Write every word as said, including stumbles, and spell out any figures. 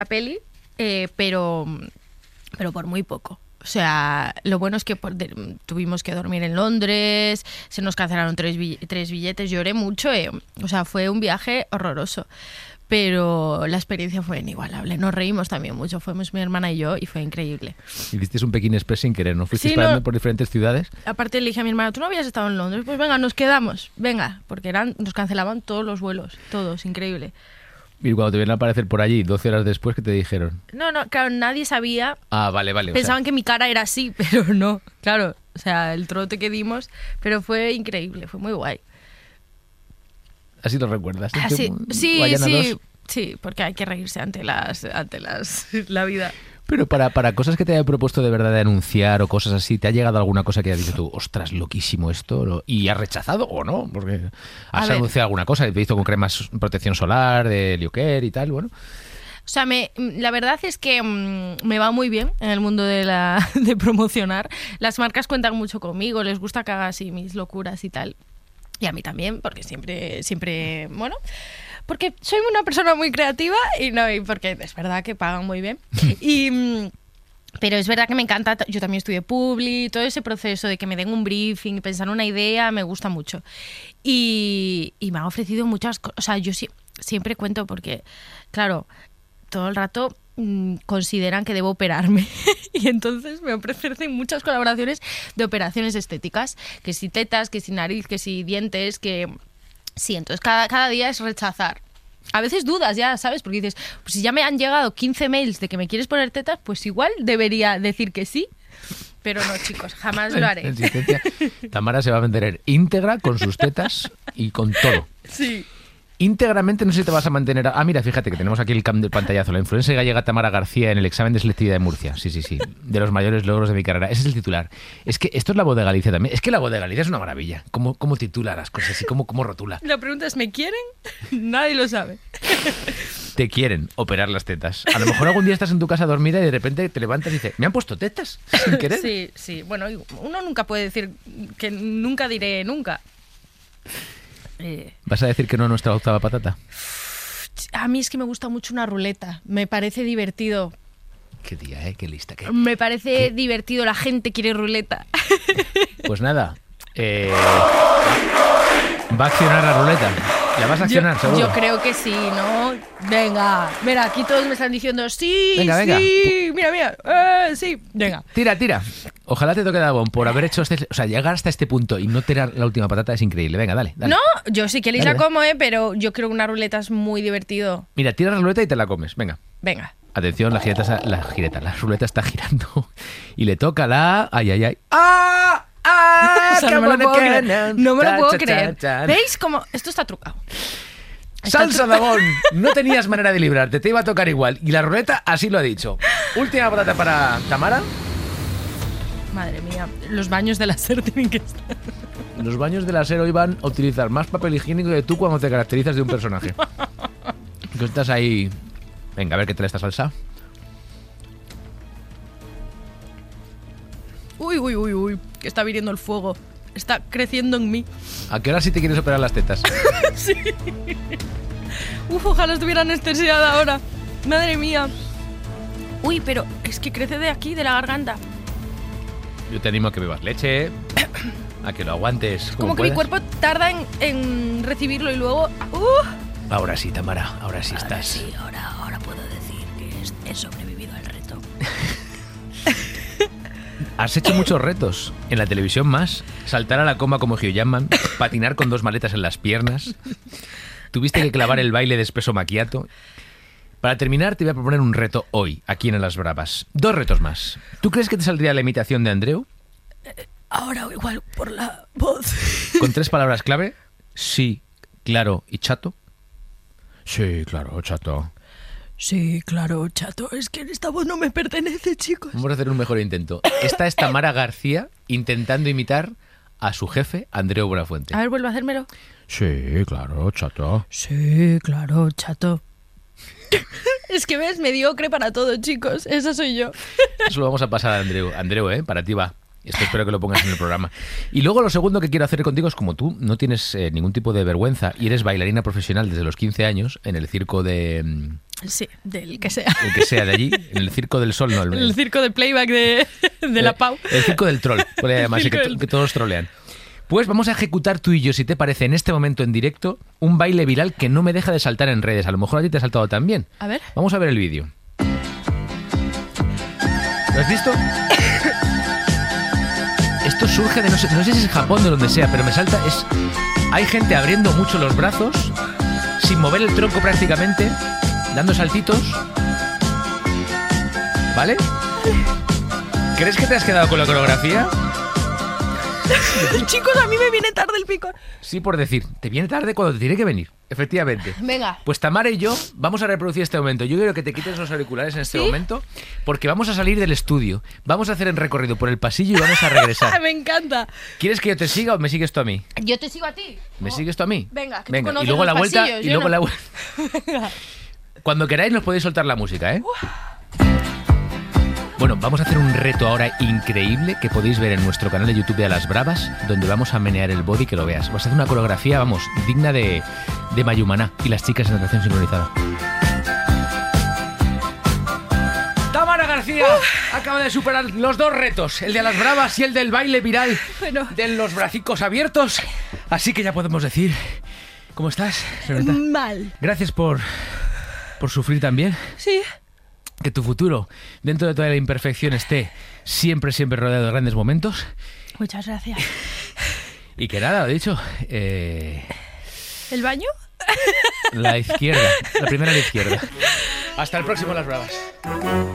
la peli, eh, pero, pero por muy poco. O sea, lo bueno es que por, de, tuvimos que dormir en Londres, se nos cancelaron tres, tres billetes, lloré mucho, eh. O sea, fue un viaje horroroso. Pero la experiencia fue inigualable. Nos reímos también mucho, fuimos mi hermana y yo y fue increíble. Hiciste un Pekín Express sin querer, ¿no? Fuiste Sí, parando no. por diferentes ciudades. Aparte le dije a mi hermana, ¿tú no habías estado en Londres? Pues venga, nos quedamos, venga, porque eran, nos cancelaban todos los vuelos, todos, increíble. Y cuando te vieron a aparecer por allí, doce horas después, ¿qué te dijeron? No, no, claro, nadie sabía. Ah, vale, vale. Pensaban o sea... que mi cara era así, pero no, claro. O sea, el trote que dimos, pero fue increíble, fue muy guay. Así lo recuerdas. Así, ¿Este sí, Guayana sí, dos? sí, porque hay que reírse ante las, ante las, la vida. Pero para, para cosas que te haya propuesto de verdad de anunciar o cosas así, ¿te ha llegado alguna cosa que hayas dicho tú, ostras, loquísimo esto? ¿no? ¿Y has rechazado o no? Porque has anunciado alguna cosa, te he visto con cremas protección solar, de Lioker y tal, bueno. O sea, me, la verdad es que mmm, me va muy bien en el mundo de, la, de promocionar. Las marcas cuentan mucho conmigo, les gusta que haga así mis locuras y tal. Y a mí también, porque siempre, siempre, bueno... Porque soy una persona muy creativa y no y porque es verdad que pagan muy bien. Y, pero es verdad que me encanta, yo también estudié Publi, todo ese proceso de que me den un briefing, pensar una idea, me gusta mucho. Y, y me han ofrecido muchas cosas, o sea, yo sí, siempre cuento porque, claro, todo el rato mmm, consideran que debo operarme y entonces me ofrecen muchas colaboraciones de operaciones estéticas, que si tetas, que si nariz, que si dientes, que... Sí, entonces cada, cada día es rechazar. A veces dudas ya, ¿sabes? Porque dices, pues si ya me han llegado quince mails de que me quieres poner tetas, pues igual debería decir que sí. Pero no, chicos, jamás lo haré. Tamara se va a vender íntegra con sus tetas y con todo. Sí. Íntegramente no sé si te vas a mantener... Ah, mira, fíjate que tenemos aquí el cam del pantallazo. La influencer gallega Tamara García en el examen de selectividad de Murcia. Sí, sí, sí. De los mayores logros de mi carrera. Ese es el titular. Es que esto es la voz de Galicia también. Es que la voz de Galicia es una maravilla. ¿Cómo, cómo titula las cosas y cómo, cómo rotula? La pregunta es, ¿me quieren? Nadie lo sabe. Te quieren operar las tetas. A lo mejor algún día estás en tu casa dormida y de repente te levantas y dices, ¿me han puesto tetas? Sin querer. Sí, sí. Bueno, uno nunca puede decir que nunca diré nunca. Eh, ¿Vas a decir que no a nuestra octava patata? A mí es que me gusta mucho una ruleta. Me parece divertido. Qué día, ¿eh? Qué lista. Qué... Me parece ¿Qué? divertido. La gente quiere ruleta. Pues nada. Eh... Va a accionar la ruleta. ¿La vas a accionar, yo, seguro? Yo creo que sí, ¿no? Venga. Mira, aquí todos me están diciendo sí, venga, venga. sí. Mira, mira. Eh, sí. Venga. Tira, tira. Ojalá te toque Dabón por haber hecho este... O sea, llegar hasta este punto y no tirar la última patata es increíble. Venga, dale, dale. No, yo si queréis dale, la como, ¿eh? Pero yo creo que una ruleta es muy divertido. Mira, tira la ruleta y te la comes. Venga. Venga. Atención, la gireta, la gireta, la ruleta está girando. Y le toca la... Ay, ay, ay. ¡Ah! ¡Ah! O sea, no me lo puedo creer. No me lo puedo creer. ¿Veis cómo? Esto está trucado. Salsa Dabón, no tenías manera de librarte, te iba a tocar igual. Y la ruleta así lo ha dicho. Última patata para Tamara. Madre mía, los baños de la SER tienen que estar. Los baños de la SER hoy van a utilizar más papel higiénico que tú cuando te caracterizas de un personaje. Que estás ahí... Venga, a ver qué tal esta salsa. Uy, uy, uy, uy, que está viniendo el fuego. Está creciendo en mí. ¿A qué hora sí te quieres operar las tetas? Sí. Uf, ojalá estuviera anestesiada ahora. Madre mía. Uy, pero es que crece de aquí, de la garganta. Yo te animo a que bebas leche, a que lo aguantes. Como, como que puedas. mi cuerpo tarda en, en recibirlo y luego... Uh. Ahora sí, Tamara, ahora sí ahora estás. Sí, ahora, ahora puedo decir que he sobrevivido al reto. Has hecho muchos retos. En la televisión más. Saltar a la coma como Hugh Jackman. Patinar con dos maletas en las piernas. Tuviste que clavar el baile de espresso macchiato. Para terminar, te voy a proponer un reto hoy, aquí en Las Bravas. Dos retos más. ¿Tú crees que te saldría la imitación de Andreu? Eh, ahora igual por la voz. ¿Con tres palabras clave? Sí, claro y chato. Sí, claro, chato. Sí, claro, chato. Es que esta voz no me pertenece, chicos. Vamos a hacer un mejor intento. Esta es Tamara García intentando imitar a su jefe, Andreu Buenafuente. A ver, vuelve a hacérmelo. Sí, claro, chato. Sí, claro, chato. Es que ves, mediocre para todo, chicos. Esa soy yo. Eso lo vamos a pasar a Andreu. Andreu, ¿eh? Para ti va. Esto espero que lo pongas en el programa. Y luego lo segundo que quiero hacer contigo es, como tú no tienes eh, ningún tipo de vergüenza y eres bailarina profesional desde los quince años en el circo de... Sí, del que sea. El que sea, de allí, en el Circo del Sol, no. El, El circo de playback de, de la Pau. El, el Circo del Troll, podría llamarse, que, del... que todos trolean. Pues vamos a ejecutar tú y yo, si te parece, en este momento en directo, un baile viral que no me deja de saltar en redes. A lo mejor a ti te ha saltado también. A ver. Vamos a ver el vídeo. ¿Lo has visto? Esto surge de, no sé, no sé si es Japón, de donde sea, pero me salta, es... Hay gente abriendo mucho los brazos, sin mover el tronco prácticamente, dando saltitos. ¿Vale? ¿Crees que te has quedado con la coreografía? Chicos, a mí me viene tarde el picor. Sí, por decir, te viene tarde cuando te tiene que venir, efectivamente. Venga. Pues Tamara y yo vamos a reproducir este momento. Yo quiero que te quites los auriculares en este ¿Sí? momento, porque vamos a salir del estudio, vamos a hacer el recorrido por el pasillo y vamos a regresar. Me encanta. ¿Quieres que yo te siga o me sigues tú a mí? Yo te sigo a ti. ¿Me Oh. sigues tú a mí? Venga, que tú Venga, y conoces luego los la vuelta pasillos, y yo luego no. la vuelta. Cuando queráis nos podéis soltar la música, ¿eh? Bueno, vamos a hacer un reto ahora increíble que podéis ver en nuestro canal de YouTube de A Las Bravas, donde vamos a menear el body, que lo veas. Vas a hacer una coreografía, vamos, digna de, de Mayumaná y las chicas en natación sincronizada. Tamara García uh. acaba de superar los dos retos, el de A Las Bravas y el del baile viral bueno. de los bracicos abiertos. Así que ya podemos decir... ¿Cómo estás, señorita? Mal. Gracias por, por sufrir también. Sí. Que tu futuro, dentro de toda la imperfección, esté siempre, siempre rodeado de grandes momentos. Muchas gracias. Y que nada, lo he dicho. Eh, ¿El baño? La izquierda, la primera a la izquierda. Hasta el próximo Las Bravas.